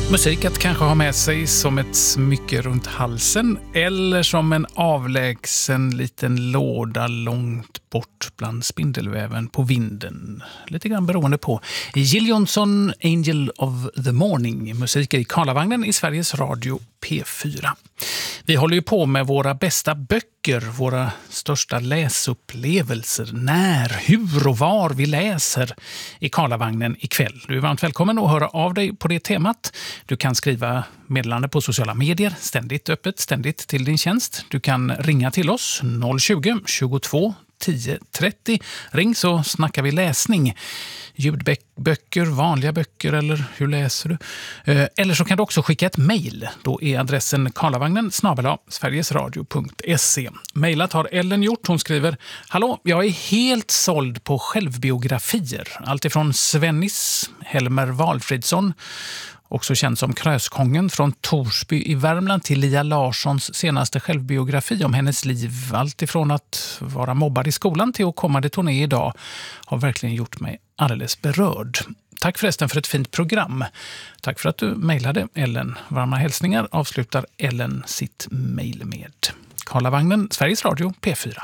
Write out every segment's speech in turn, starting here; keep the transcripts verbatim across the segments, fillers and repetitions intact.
Musik att kanske ha med sig som ett smycke runt halsen eller som en avlägsen liten låda långt bort bland spindelväven på vinden. Lite grann beroende på. Jill Johnson, Angel of the Morning. Musik i Karlavagnen i Sveriges Radio P fyra. Vi håller ju på med våra bästa böcker, våra största läsupplevelser, när, hur och var vi läser i Karlavagnen ikväll. Du är varmt välkommen att höra av dig på det temat. Du kan skriva meddelande på sociala medier, ständigt öppet, ständigt till din tjänst. Du kan ringa till oss noll tjugo, tjugotvå, tio trettio. Ring så snackar vi läsning. Ljudböcker, vanliga böcker eller hur läser du? Eller så kan du också skicka ett mejl. Då är adressen karlavagnen snabel-a sverigesradio punkt se. Mejlat har Ellen gjort. Hon skriver: Hallå, jag är helt såld på självbiografier. Allt ifrån Svennis, Helmer Valfridsson, också känd som Kröskongen, från Torsby i Värmland, till Lia Larssons senaste självbiografi om hennes liv. Allt ifrån att vara mobbad i skolan till att komma till turné idag har verkligen gjort mig alldeles berörd. Tack förresten för ett fint program. Tack för att du mejlade, Ellen. Varma hälsningar avslutar Ellen sitt mejl med. Karlavagnen, Sveriges Radio P fyra.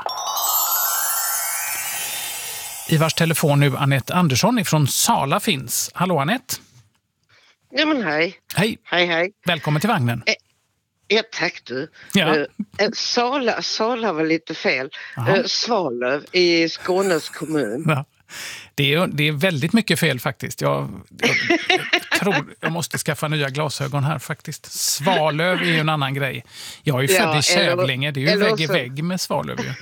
I vars telefon nu Anette Andersson ifrån Sala finns. Hallå Anette. Ja men hej. Hej. Hej hej. Välkommen till vagnen. Eh, ja tack du. Ja. Uh, Sala, Sala var lite fel. Uh, Svalöv i Skånes kommun. Ja. Det är, det är väldigt mycket fel faktiskt. Jag, jag, jag tror jag måste skaffa nya glasögon här faktiskt. Svalöv är ju en annan grej. Jag är ju född ja, i Kävlinge. Det är ju vägg i vägg med Svalöv. Ja.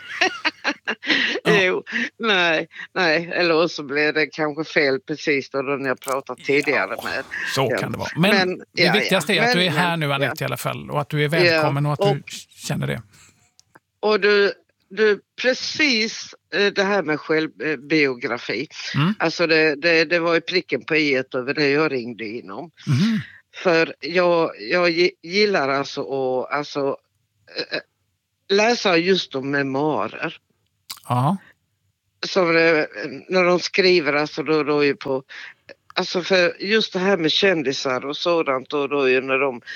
Jo, nej, nej, eller så blev det kanske fel precis då när jag pratade tidigare ja, med. Så kan det vara. Men, men det ja, viktigaste ja. är att men, du är här nu, Anette, ja. i alla fall. Och att du är välkommen ja, och att och, du känner det. Och du, du precis det här med självbiografi. Mm. Alltså det, det, det var ju pricken på i ett över det jag ringde inom. Mm. För jag, jag gillar alltså att alltså, läsa just om memoarer. Ja. Så det, när de skriver alltså då, då är på alltså för just det här med kändisar och sådant och då är när de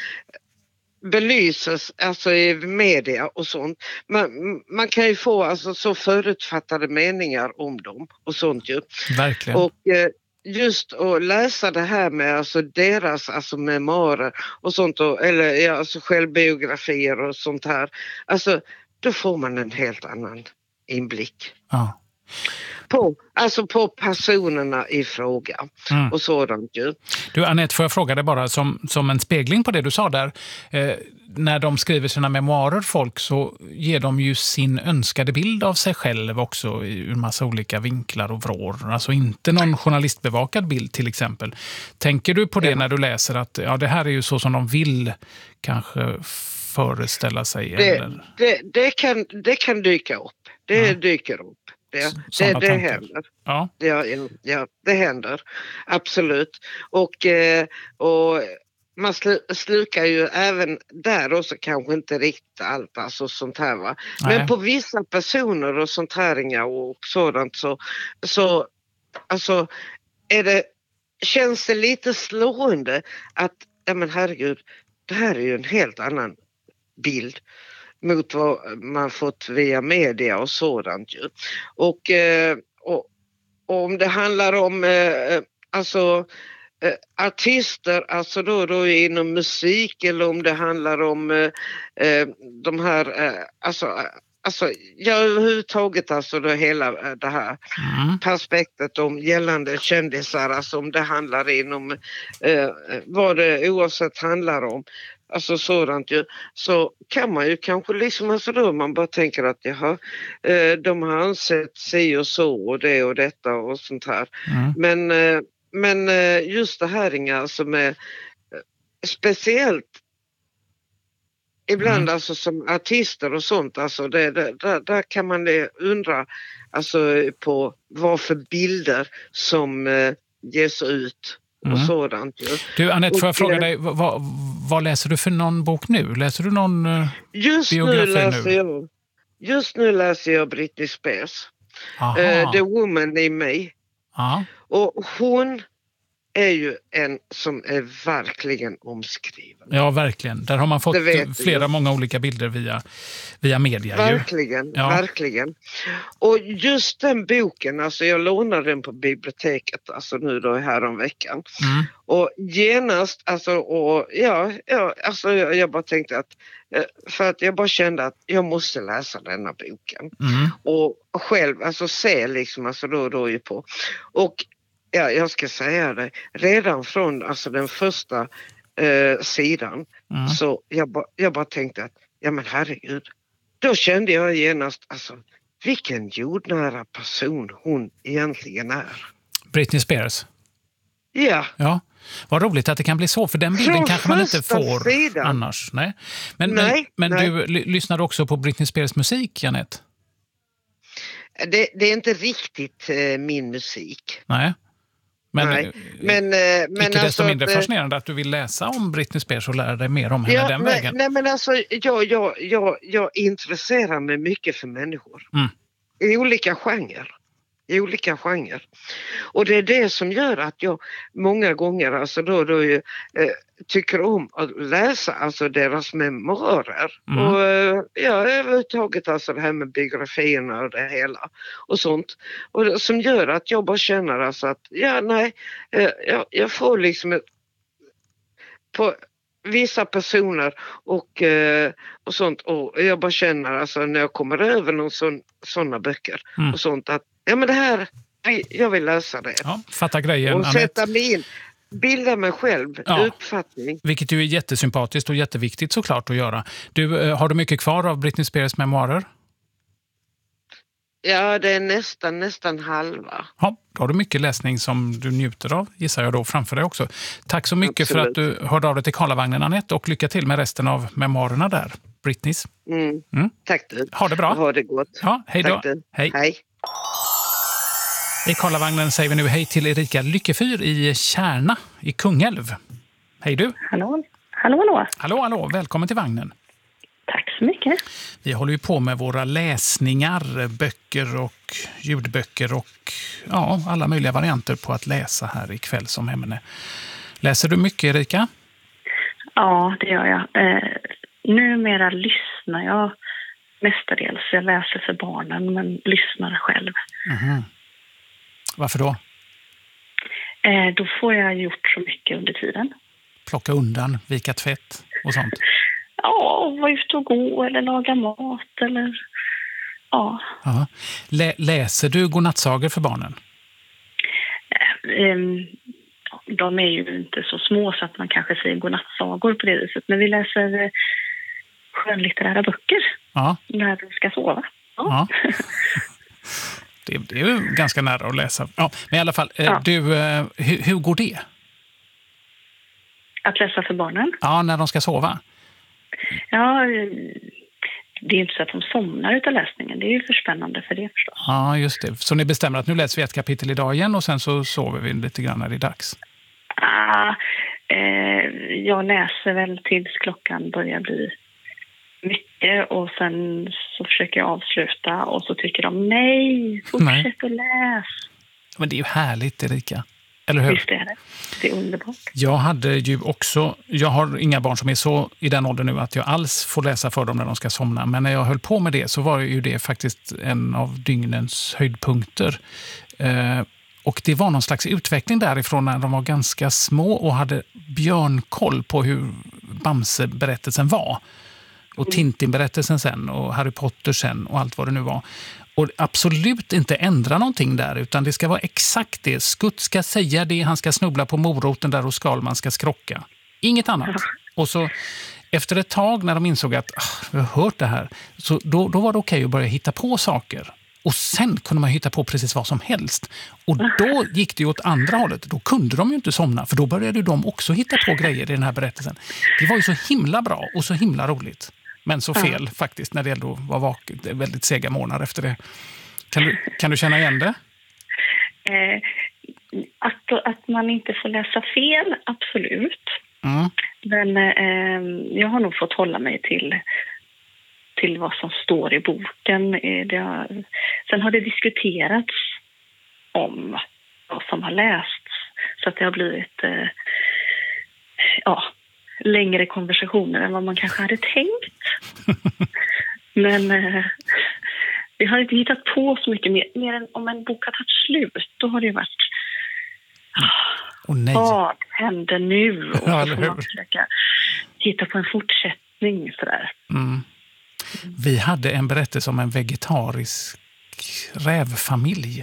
belyses alltså i media och sånt. Man, man kan ju få alltså så förutfattade meningar om dem och sånt ju. Verkligen. Och just att läsa det här med alltså deras alltså memoarer och sånt och, eller ja, alltså självbiografier och sånt här. Alltså då får man en helt annan inblick. Ja. På, alltså på personerna i fråga mm. och sådant ju. Du Anette, får jag fråga dig bara som, som en spegling på det du sa där. Eh, när de skriver sina memoarer folk så ger de ju sin önskade bild av sig själv också i en massa olika vinklar och vrår. Alltså inte någon journalistbevakad bild till exempel. Tänker du på det ja. när du läser att ja, det här är ju så som de vill kanske föreställa sig? Det, eller? det, det, kan, det kan dyka upp. Det ja. dyker upp. Det, det, det händer. Ja. Ja, ja, ja, det händer. Absolut. Och, eh, och man slu, slukar ju även där också kanske inte riktigt allt alltså sånt här va. Nej. Men på vissa personer och sånt här och sådant så, så alltså är det, känns det lite slående att ja men herregud, det här är ju en helt annan bild mot vad man fått via media och sådant ju. Och, och, och om det handlar om eh, alltså eh, artister, alltså då, då inom musik eller om det handlar om eh, de här, eh, alltså, alltså ja, överhuvudtaget alltså då hela det här mm. perspektet om gällande kändisar, alltså om det handlar inom eh, vad det oavsett handlar om. Alltså sådant ju, så kan man ju kanske liksom, alltså då man bara tänker att jaha, eh, de har ansett sig och så och det och detta och sånt här. Mm. Men, eh, men eh, just det här alltså med eh, speciellt ibland mm. alltså som artister och sånt, alltså det, det, där, där kan man undra alltså på vad för bilder som eh, ges ut. Och mm. sådant. Ja. Du Anette, får jag fråga dig, vad, vad läser du för någon bok nu? Läser du någon uh, just biografi nu? Läser nu? Jag, just nu läser jag Britney Spears. Uh, The Woman in Me. Aha. Och hon är ju en som är verkligen omskriven. Ja, verkligen. Där har man fått flera, ju. många olika bilder via, via media. Verkligen, ja. verkligen. Och just den boken, alltså jag lånade den på biblioteket, alltså nu då här om veckan. Mm. Och genast, alltså, och ja, ja alltså jag, jag bara tänkte att, för att jag bara kände att jag måste läsa denna boken. Mm. Och själv, alltså se liksom, alltså då, då ju på. Och ja, jag ska säga det, redan från alltså den första eh, sidan mm. så jag, ba, jag bara tänkte att, ja men herregud, då kände jag genast, alltså vilken jordnära person hon egentligen är. Britney Spears? Ja. Ja. Vad roligt att det kan bli så, för den bilden från kanske man inte får sidan. annars. Nej. Men, nej, men, men nej. du lyssnar också på Britney Spears musik, Jeanette? Det, det är inte riktigt eh, min musik. Nej. Men, Nej, men, men icke desto alltså, mindre fascinerande att du vill läsa om Britney Spears och lära dig mer om henne ja, den nej, vägen. Nej, men alltså, jag, jag, jag, jag intresserar mig mycket för människor. Mm. I olika genrer. I olika genrer. Och det är det som gör att jag många gånger alltså då, då eh, tycker om att läsa alltså deras memoarer. Mm. Och eh, ja, överhuvudtaget alltså det här med biografierna och det hela och sånt. Och det, som gör att jag bara känner alltså att ja, nej, eh, jag, jag får liksom ett, på vissa personer och, eh, och sånt, och jag bara känner alltså när jag kommer över någon sån, såna böcker mm. och sånt att ja men det här, jag vill läsa det. Ja, fatta grejen, och Anette. sätta mig in, bilda mig själv, ja. Uppfattning. Vilket ju är jättesympatiskt och jätteviktigt såklart att göra. Du, eh, har du mycket kvar av Britney Spears memoarer? Ja, det är nästan, nästan halva. Ja, då har du mycket läsning som du njuter av, gissar jag då, framför dig också. Tack så mycket Absolut. för att du hörde av dig till Karlavagnen, Anette, och lycka till med resten av memoarerna där, Britneys. Mm. Mm. Tack du. Ha det bra. Ha det gott. Ja, hej då. Hej. hej. I Karlavagnen säger vi nu hej till Erika Lyckefyr i Kärna i Kungälv. Hej du. Hallå, hallå, hallå. Hallå, hallå. Välkommen till vagnen. Tack så mycket. Vi håller ju på med våra läsningar, böcker och ljudböcker och ja, alla möjliga varianter på att läsa här ikväll som ämne. Läser du mycket, Erika? Ja, det gör jag. Eh, numera lyssnar jag mestadels. Jag läser för barnen men lyssnar själv. Mm-hmm. Varför då? Eh, då får jag gjort så mycket under tiden. Plocka undan, vika tvätt och sånt? Ja, vara ute och gå eller laga mat eller ja. ja. Lä- läser du godnattsagor för barnen? De är ju inte så små så att man kanske säger godnattsagor på det viset. Men vi läser skönlitterära böcker ja. när de ska sova. Ja. Ja. Det, det är ju ganska nära att läsa. Ja, men i alla fall, ja. du, hur, hur går det? Att läsa för barnen? Ja, när de ska sova. Ja, det är inte så att de somnar utav läsningen. Det är ju för spännande för det förstås. Ja, just det. Så ni bestämmer att nu läser vi ett kapitel idag igen och sen så sover vi lite grann när det är dags? Ah, eh, jag läser väl tills klockan börjar bli mycket och sen så försöker jag avsluta och så tycker de nej, fortsätt att läs. Men det är ju härligt, Erika. Eller hur? Visst är det. Det är underbart. Jag hade ju också, jag har inga barn som är så i den åldern nu att jag alls får läsa för dem när de ska somna. Men när jag höll på med det så var ju det faktiskt en av dygnens höjdpunkter. Eh, och det var någon slags utveckling därifrån när de var ganska små och hade björnkoll på hur Bamse-berättelsen var. Och Tintin-berättelsen sen och Harry Potter sen och allt vad det nu var. Och absolut inte ändra någonting där, utan det ska vara exakt det. Skutt ska säga det, han ska snubbla på moroten där och Skalman ska skrocka. Inget annat. Och så efter ett tag när de insåg att ah, vi har hört det här, så då, då var det okej att börja hitta på saker. Och sen kunde man hitta på precis vad som helst. Och då gick det ju åt andra hållet. Då kunde de ju inte somna, för då började de också hitta på grejer i den här berättelsen. Det var ju så himla bra och så himla roligt. Men så fel ja. faktiskt när det gällde att vara vaken. Det är väldigt sega månader efter det. Kan du, kan du känna igen det? Eh, att, att man inte får läsa fel, absolut. Mm. Men eh, jag har nog fått hålla mig till, till vad som står i boken. Det har, sen har det diskuterats om vad som har lästs. Så Så att det har blivit eh, ja, längre konversationer än vad man kanske hade tänkt. Men eh, vi har inte hittat på så mycket mer, mer än om en bok har tagit slut. Då har det ju varit oh, nej. Vad händer nu? Och ja, så får man försöka hitta på en fortsättning sådär. Mm. Vi hade en berättelse om en vegetarisk rävfamilj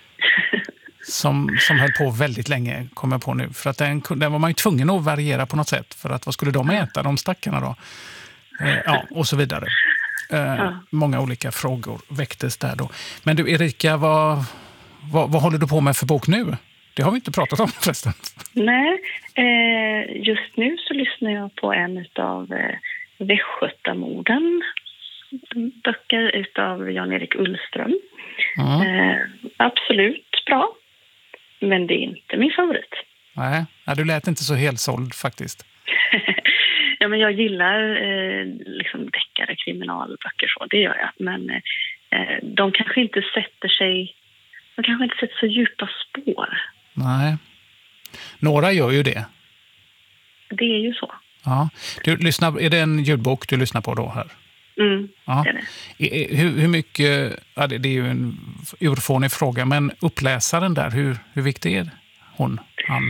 som, som höll på väldigt länge, kommer jag på nu. För att den, den var man ju tvungen att variera på något sätt. För att vad skulle de äta, de stackarna då? Eh, ja, och så vidare. Eh, ja. Många olika frågor väcktes där då. Men du Erika, vad, vad, vad håller du på med för bok nu? Det har vi inte pratat om förresten. Nej, eh, just nu så lyssnar jag på en av eh, Västgötamorden. Böcker utav Jan-Erik Ullström. Mm. Eh, absolut bra. Men det är inte min favorit. Nej, du lät inte så helsåld faktiskt. Ja, men jag gillar eh, liksom deckare, kriminalböcker så, det gör jag. Men eh, de kanske inte sätter sig, de kanske inte sätter så djupa spår. Nej. Några gör ju det. Det är ju så. Ja. Du lyssnar, är det en ljudbok du lyssnar på då här? Mm, ja. det är det. Hur, hur mycket, ja, det, det är ju en urfånig fråga, men uppläsaren där, hur, hur viktig är hon, han?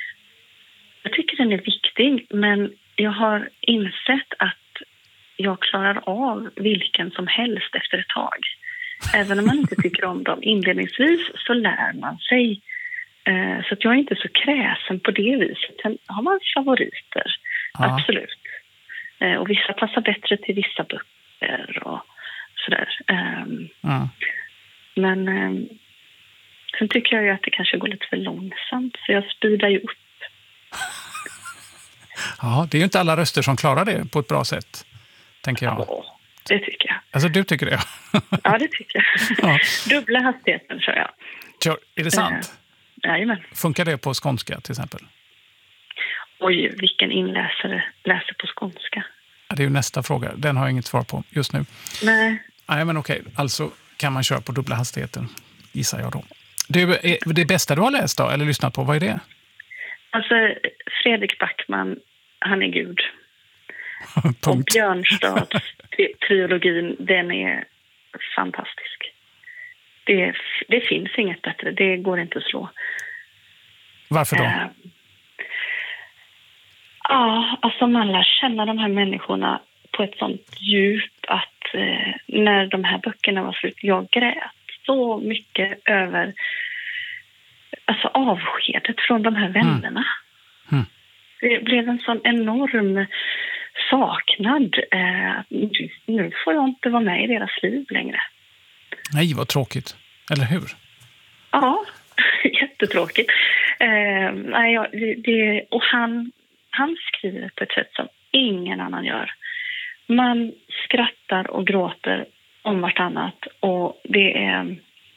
Jag tycker den är viktig, men jag har insett att jag klarar av vilken som helst efter ett tag. Även om man inte tycker om dem inledningsvis så lär man sig. Så att jag är inte så kräsen på det viset. Sen har man favoriter, ja. Absolut. Och vissa passar bättre till vissa böcker och sådär. Ja. Men sen tycker jag ju att det kanske går lite för långsamt. Så jag speedar ju upp. Ja, det är ju inte alla röster som klarar det på ett bra sätt, tänker jag. Ja, det tycker jag. Alltså, du tycker det? Ja, det tycker jag. Ja. Dubbla hastigheten kör jag. Kör, är det sant? Uh, jajamän. Funkar det på skånska till exempel? Oj, vilken inläsare läser på skånska? Ja, det är ju nästa fråga. Den har jag inget svar på just nu. Nej. Nej, men okej. Alltså kan man köra på dubbla hastigheten, gissar jag då. Du, är det bästa du har läst då, eller lyssnat på, vad är det? Alltså, Fredrik Backman, han är gud. Och Björnstads trilogin, den är fantastisk. Det, det finns inget bättre, det går inte att slå. Varför då? Uh, ja, alltså man lär känna de här människorna på ett sånt djup att uh, när de här böckerna var slut, jag grät så mycket över alltså avskedet från de här vännerna. Mm. Mm. Det blev en sån enorm saknad. Eh, nu, nu får jag inte vara med i deras liv längre. Nej, vad tråkigt. Eller hur? Ja, jättetråkigt. Eh, nej, ja, det, det, och han, han skriver på ett sätt som ingen annan gör. Man skrattar och gråter om vartannat och det är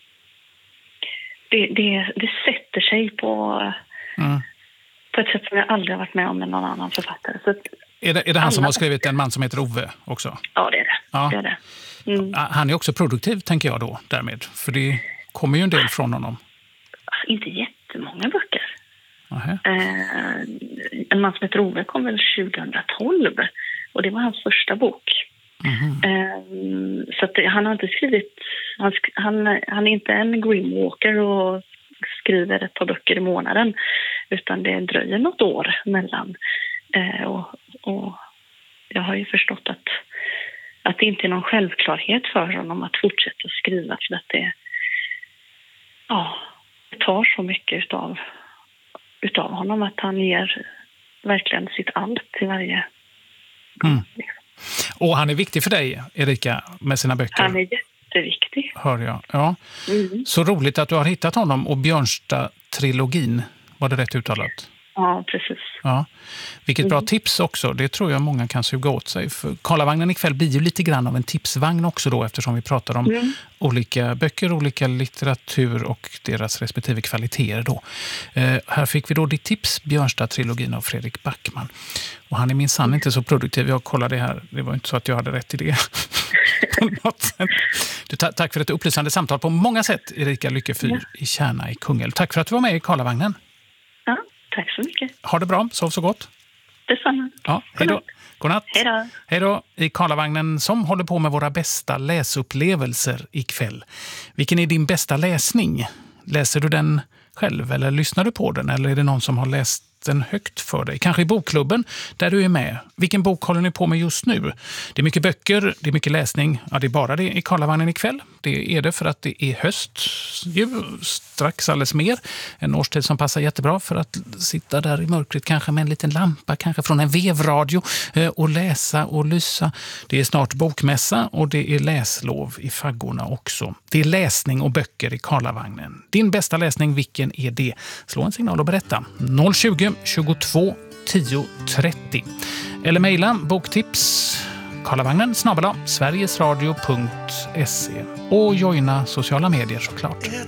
det, det, det sätter sig på mm. på ett sätt som jag aldrig har varit med om med någon annan författare. Så är det, är det han som har skrivit En man som heter Ove också? Ja, det är det. Ja. det, är det. Mm. Han är också produktiv, tänker jag då, därmed. För det kommer ju en del från honom. Inte jättemånga böcker. Uh-huh. Eh, En man som heter Ove kom väl tjugohundratolv. Och det var hans första bok. Mm-hmm. Eh, så att det, han har inte skrivit... Han, han, han är inte en Grimwalker och skriver ett par böcker i månaden. Utan det dröjer något år mellan. Eh, och, och jag har ju förstått att, att det inte är någon självklarhet för honom att fortsätta skriva. För att det, ja, det tar så mycket utav, utav honom att han ger verkligen sitt allt till varje. Mm. Och han är viktig för dig, Erika, med sina böcker. Han är jätteviktig. Hör jag. Ja. Mm. Så roligt att du har hittat honom. Och Björnstad-trilogin, var det rätt uttalat? Ja, precis. Ja. Vilket bra mm. tips också. Det tror jag många kan suga åt sig. För Karlavagnen ikväll blir ju lite grann av en tipsvagn också då, eftersom vi pratar om mm. olika böcker, olika litteratur och deras respektive kvaliteter då. Eh, här fick vi då ditt tips, Björnstad-trilogin av Fredrik Backman. Och han är minsann mm. inte så produktiv. Jag kollade här, det var inte så att jag hade rätt i det. du, ta- tack för ett upplysande samtal på många sätt, Erika Lyckefyr ja. i Kärna i Kungälv. Tack för att du var med i Karlavagnen. Ja, tack så mycket. Ha det bra, sov så gott. Detsamma. Ja, hej då. Godnatt. Hej då. Hej då. I Karlavagnen som håller på med våra bästa läsupplevelser ikväll. Vilken är din bästa läsning? Läser du den själv eller lyssnar du på den? Eller är det någon som har läst den högt för dig? Kanske i bokklubben där du är med. Vilken bok håller ni på med just nu? Det är mycket böcker, det är mycket läsning. Ja, det är bara det i Karlavagnen ikväll. Det är det för att det är höst. Ju strax alldeles mer. En årstid som passar jättebra för att sitta där i mörkret kanske med en liten lampa, kanske från en vevradio och läsa och lysa. Det är snart bokmässa och det är läslov i faggorna också. Det är läsning och böcker i Karlavagnen. Din bästa läsning, vilken är det? Slå en signal och berätta. noll tjugo tjugotvå tio trettio. Eller mejla boktips karlavagnen snabel-a sverigesradio punkt se och joina sociala medier såklart.